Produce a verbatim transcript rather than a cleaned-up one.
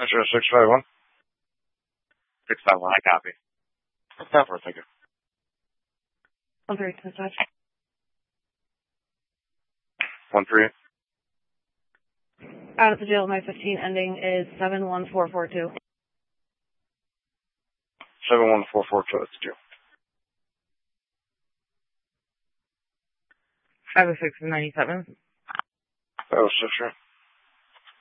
Metro six five one. six five one, I copy. Stop for a second. One three, dispatch. One three. Out of the jail, my fifteen ending is seven one four four two. Seven one four four two. That's two. Five oh six ninety seven. Five oh six, right?